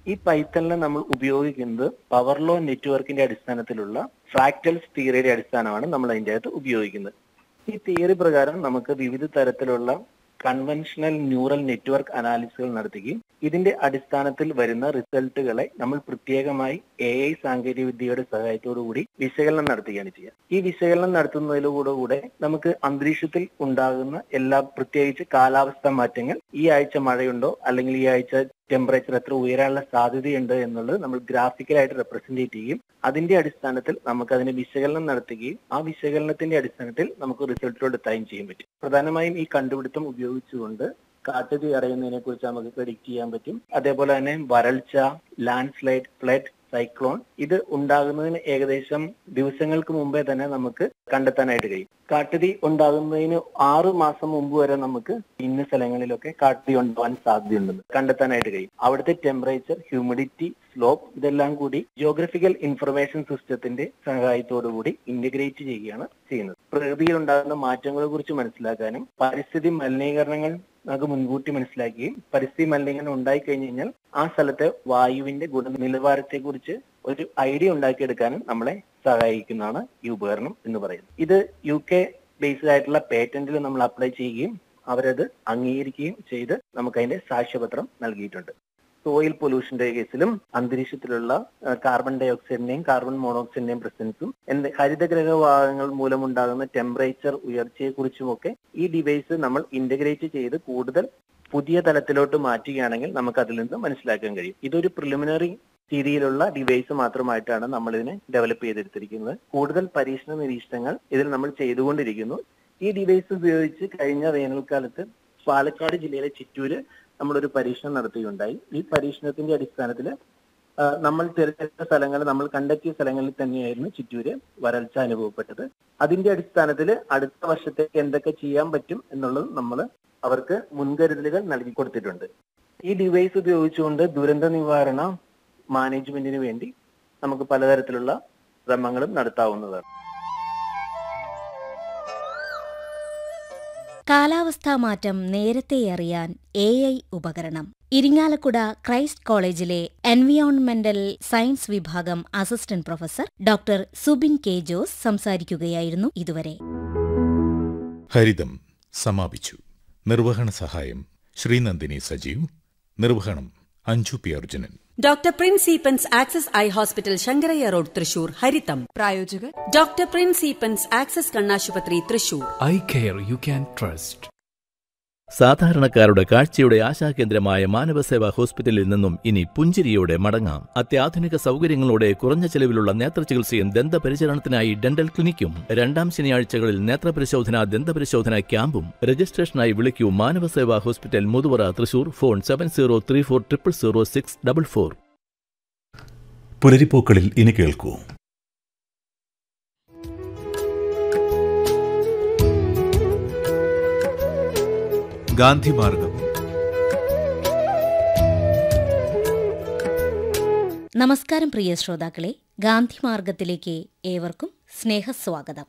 ഈ പൈത്തണിൽ നമ്മൾ ഉപയോഗിക്കുന്നത് പവർ ലോ നെറ്റ്വർക്കിന്റെ അടിസ്ഥാനത്തിലുള്ള ഫ്രാക്റ്റൽസ് തിയറിയുടെ അടിസ്ഥാനമാണ് നമ്മൾ അതിൻ്റെ അകത്ത് ഉപയോഗിക്കുന്നത്. ഈ തിയറി പ്രകാരം നമുക്ക് വിവിധ തരത്തിലുള്ള കൺവെൻഷണൽ ന്യൂറൽ നെറ്റ്വർക്ക് അനാലിസിസുകൾ നടത്തുകയും ഇതിന്റെ അടിസ്ഥാനത്തിൽ വരുന്ന റിസൾട്ടുകളെ നമ്മൾ പ്രത്യേകമായി AI സാങ്കേതിക വിദ്യയുടെ സഹായത്തോടുകൂടി വിശകലനം നടത്തുകയാണ് ചെയ്യുക. ഈ വിശകലനം നടത്തുന്നതിലൂടെ നമുക്ക് അന്തരീക്ഷത്തിൽ ഉണ്ടാകുന്ന എല്ലാ, പ്രത്യേകിച്ച് കാലാവസ്ഥാ മാറ്റങ്ങൾ, ഈ ആഴ്ച മഴയുണ്ടോ അല്ലെങ്കിൽ ഈ ആഴ്ച ടെമ്പറേച്ചർ എത്ര ഉയരാനുള്ള സാധ്യതയുണ്ട് എന്നുള്ളത് നമ്മൾ ഗ്രാഫിക്കലായിട്ട് റെപ്രസെന്റ് ചെയ്യുകയും അതിന്റെ അടിസ്ഥാനത്തിൽ നമുക്ക് അതിന് വിശകലനം നടത്തുകയും ആ വിശകലനത്തിന്റെ അടിസ്ഥാനത്തിൽ നമുക്ക് റിസൾട്ടിലോട്ട് എത്താനും ചെയ്യാൻ പറ്റും. പ്രധാനമായും ഈ കണ്ടുപിടുത്തം ഉപയോഗിച്ചുകൊണ്ട് കാട്ടുതീ അറിയുന്നതിനെ കുറിച്ച് നമുക്ക് പ്രെഡിക്റ്റ് ചെയ്യാൻ പറ്റും. അതേപോലെ തന്നെ വരൾച്ച, ലാൻഡ് സ്ലൈഡ്, ഫ്ലഡ്, സൈക്ലോൺ ഇത് ഉണ്ടാകുന്നതിന് ഏകദേശം ദിവസങ്ങൾക്ക് മുമ്പേ തന്നെ നമുക്ക് കണ്ടെത്താനായിട്ട് കഴിയും. കാട്ടുതീ ഉണ്ടാകുന്നതിന് 6 മാസം മുമ്പ് വരെ നമുക്ക് ഇന്ന സ്ഥലങ്ങളിലൊക്കെ കാട്ടുതീ ഉണ്ടാവാൻ സാധ്യതയുണ്ടെന്ന് കണ്ടെത്താനായിട്ട് കഴിയും. അവിടുത്തെ ടെമ്പറേച്ചർ, ഹ്യൂമിഡിറ്റി, സ്ലോപ്പ് ഇതെല്ലാം കൂടി ജിയോഗ്രഫിക്കൽ ഇൻഫർമേഷൻ സിസ്റ്റത്തിന്റെ സഹായത്തോടു കൂടി ഇന്റഗ്രേറ്റ് ചെയ്യുകയാണ് ചെയ്യുന്നത്. പ്രകൃതിയിൽ ഉണ്ടാകുന്ന മാറ്റങ്ങളെ കുറിച്ച് മനസ്സിലാക്കാനും പരിസ്ഥിതി മലിനീകരണങ്ങൾ നമുക്ക് മുൻകൂട്ടി മനസ്സിലാക്കുകയും പരിസ്ഥിതി മലിനീകരണം ഉണ്ടായിക്കഴിഞ്ഞു കഴിഞ്ഞാൽ ആ സ്ഥലത്തെ വായുവിന്റെ ഗുണനിലവാരത്തെ കുറിച്ച് ഒരു ഐഡിയ ഉണ്ടാക്കിയെടുക്കാനും നമ്മളെ സഹായിക്കുന്നതാണ് ഈ ഉപകരണം എന്ന് പറയുന്നത്. ഇത് UK ബേസ്ഡ് ആയിട്ടുള്ള പേറ്റന്റിൽ നമ്മൾ അപ്ലൈ ചെയ്യുകയും അവരത് അംഗീകരിക്കുകയും ചെയ്ത് നമുക്ക് അതിന്റെ സാക്ഷ്യപത്രം നൽകിയിട്ടുണ്ട്. സോയിൽ പൊല്യൂഷന്റെ കേസിലും അന്തരീക്ഷത്തിലുള്ള കാർബൺ ഡൈ ഓക്സൈഡിന്റെയും കാർബൺ മോണോക്സൈഡിന്റെയും പ്രസൻസും ഹരിതഗ്രഹവാതകങ്ങൾ മൂലമുണ്ടാകുന്ന ടെമ്പറേച്ചർ ഉയർച്ചയെ കുറിച്ചുമൊക്കെ ഈ ഡിവൈസ് നമ്മൾ ഇന്റഗ്രേറ്റ് ചെയ്ത് കൂടുതൽ പുതിയ തലത്തിലോട്ട് മാറ്റുകയാണെങ്കിൽ നമുക്ക് അതിൽ നിന്ന് മനസ്സിലാക്കാൻ കഴിയും. ഇതൊരു പ്രിലിമിനറി രീതിയിലുള്ള ഡിവൈസ് മാത്രമായിട്ടാണ് നമ്മൾ ഇതിനെ ഡെവലപ്പ് ചെയ്തെടുത്തിരിക്കുന്നത്. കൂടുതൽ പരീക്ഷണ നിരീക്ഷണങ്ങൾ ഇതിൽ നമ്മൾ ചെയ്തുകൊണ്ടിരിക്കുന്നു. ഈ ഡിവൈസ് ഉപയോഗിച്ച് കഴിഞ്ഞ വേനൽക്കാലത്ത് പാലക്കാട് ജില്ലയിലെ ചിറ്റൂര് നമ്മളൊരു പരീക്ഷണം നടത്തുകയുണ്ടായി. ഈ പരീക്ഷണത്തിന്റെ അടിസ്ഥാനത്തിൽ നമ്മൾ തിരഞ്ഞെടുത്ത സ്ഥലങ്ങൾ, നമ്മൾ കണ്ടെത്തിയ സ്ഥലങ്ങളിൽ തന്നെയായിരുന്നു ചിറ്റൂര് വരൾച്ച അനുഭവപ്പെട്ടത്. അതിന്റെ അടിസ്ഥാനത്തിൽ അടുത്ത വർഷത്തേക്ക് എന്തൊക്കെ ചെയ്യാൻ പറ്റും എന്നുള്ളത് നമ്മൾ അവർക്ക് മുൻകരുതലുകൾ നൽകി കൊടുത്തിട്ടുണ്ട്. ഈ ഡിവൈസ് ഉപയോഗിച്ചുകൊണ്ട് ദുരന്ത നിവാരണ മാനേജ്മെന്റിന് വേണ്ടി നമുക്ക് പലതരത്തിലുള്ള ശ്രമങ്ങളും നടത്താവുന്നതാണ്. കാലാവസ്ഥാ മാറ്റം നേരത്തെ അറിയാൻ AI ഉപകരണം. ഇരിങ്ങാലക്കുട ക്രൈസ്റ്റ് കോളേജിലെ എൻവിയോൺമെന്റൽ സയൻസ് വിഭാഗം assistant professor doctor Subin K. Jose സംസാരിക്കുകയായിരുന്നു ഇതുവരെ. ഹരിതം സമാപിച്ചു. നിർവഹണ സഹായം ശ്രീനന്ദിനി സജീവ്. നിർവഹണം Anju P. Arjunan. Doctor Prince Eappen's access eye hospital Sankaraiah road Thrissur. ഹരിതം പ്രായോജകർ ഡോക്ടർ പ്രിൻസ് ഈപ്പൻസ് ആക്സസ് കണ്ണാശുപത്രി Thrissur. Eye care you can trust. സാധാരണക്കാരുടെ കാഴ്ചയുടെ ആശാകേന്ദ്രമായ മാനവസേവാ ഹോസ്പിറ്റലിൽ നിന്നും ഇനി പുഞ്ചിരിയോടെ മടങ്ങാം. അത്യാധുനിക സൗകര്യങ്ങളോടെ കുറഞ്ഞ ചെലവിലുള്ള നേത്രചികിത്സയും ദന്തപരിചരണത്തിനായി ഡെന്റൽ ക്ലിനിക്കും. 2 ശനിയാഴ്ചകളിൽ നേത്രപരിശോധന, ദന്തപരിശോധന ക്യാമ്പും. രജിസ്ട്രേഷനായി വിളിക്കൂ മാനവസേവാ ഹോസ്പിറ്റൽ, മുതുവറ, തൃശൂർ. ഫോൺ 7034000644. പുലരിപ്പൂക്കളിൽ ഇനി കേൾക്കൂ. ഗാന്ധിമാർഗം. നമസ്കാരം പ്രിയ ശ്രോതാക്കളെ, ഗാന്ധിമാർഗത്തിലേക്ക് ഏവർക്കും സ്നേഹസ്വാഗതം.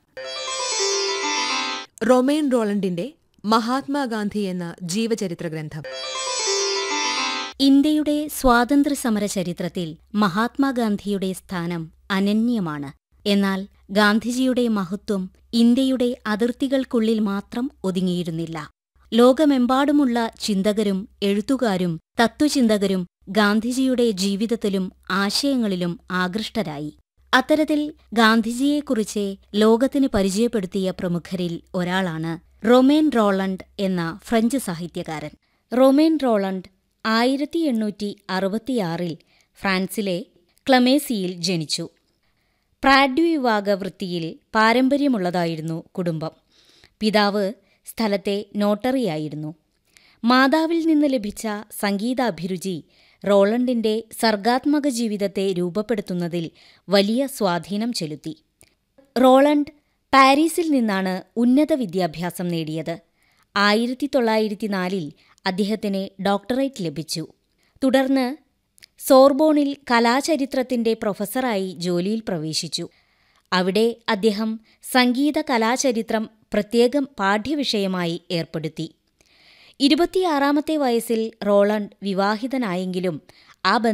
റൊമേൻ റോളണ്ടിന്റെ മഹാത്മാഗാന്ധി എന്ന ജീവചരിത്ര ഗ്രന്ഥം. ഇന്ത്യയുടെ സ്വാതന്ത്ര്യസമര ചരിത്രത്തിൽ മഹാത്മാഗാന്ധിയുടെ സ്ഥാനം അനന്യമാണ്. എന്നാൽ ഗാന്ധിജിയുടെ മഹത്വം ഇന്ത്യയുടെ അതിർത്തികൾക്കുള്ളിൽ മാത്രം ഒതുങ്ങിയിരുന്നില്ല. ലോകമെമ്പാടുമുള്ള ചിന്തകരും എഴുത്തുകാരും തത്വചിന്തകരും ഗാന്ധിജിയുടെ ജീവിതത്തിലും ആശയങ്ങളിലും ആകൃഷ്ടരായി. അത്തരത്തിൽ ഗാന്ധിജിയെക്കുറിച്ച് ലോകത്തിന് പരിചയപ്പെടുത്തിയ പ്രമുഖരിൽ ഒരാളാണ് റൊമേൻ റോളണ്ട് എന്ന ഫ്രഞ്ച് സാഹിത്യകാരൻ. റൊമേൻ റോളണ്ട് 1866 ഫ്രാൻസിലെ ക്ലമേസിയിൽ ജനിച്ചു. പ്രാഡ്വിവാക വൃത്തിയിൽ പാരമ്പര്യമുള്ളതായിരുന്നു കുടുംബം. പിതാവ് സ്ഥലത്തെ നോട്ടറിയായിരുന്നു. മാതാവിൽ നിന്ന് ലഭിച്ച സംഗീതാഭിരുചി റോളണ്ടിന്റെ സർഗാത്മക ജീവിതത്തെ രൂപപ്പെടുത്തുന്നതിൽ വലിയ സ്വാധീനം ചെലുത്തി. റോളണ്ട് പാരീസിൽ നിന്നാണ് ഉന്നത വിദ്യാഭ്യാസം നേടിയത്. 1904 അദ്ദേഹത്തിന് ഡോക്ടറേറ്റ് ലഭിച്ചു. തുടർന്ന് സോർബോണിൽ കലാചരിത്രത്തിന്റെ പ്രൊഫസറായി ജോലിയിൽ പ്രവേശിച്ചു. അവിടെ അദ്ദേഹം സംഗീത കലാചരിത്രം പ്രത്യേകം പാഠ്യവിഷയമായി ഏർപ്പെടുത്തി. 26-ാമത്തെ വയസ്സിൽ റോളണ്ട് വിവാഹിതനായെങ്കിലും ആ